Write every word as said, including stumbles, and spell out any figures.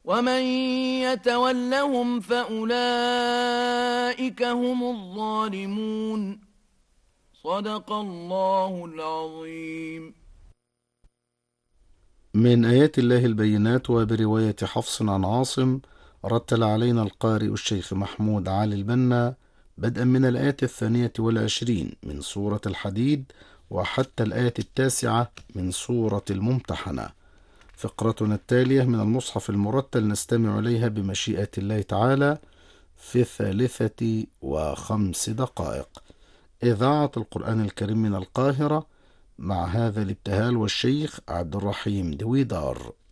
ومن يتولهم فأولئك هم الظالمون. صدق الله العظيم. من آيات الله البينات. وبرواية حفص عن عاصم رتل علينا القارئ الشيخ محمود علي البنا بدءا من الآية الثانية والعشرين من سورة الحديد وحتى الآية التاسعة من سورة الممتحنة. فقرتنا التالية من المصحف المرتل نستمع إليها بمشيئة الله تعالى في الثالثة وخمس دقائق. إذاعة القرآن الكريم من القاهرة، مع هذا الابتهال والشيخ عبد الرحيم دويدار.